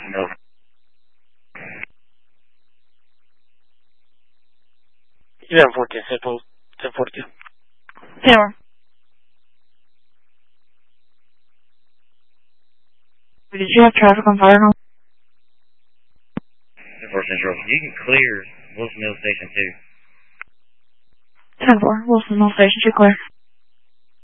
No. 1114, 1042. Taylor. Did you have traffic on fire? 10-4 Central. You can clear Wilson Mill Station 2. 10-4, Wilson Mill Station 2 clear.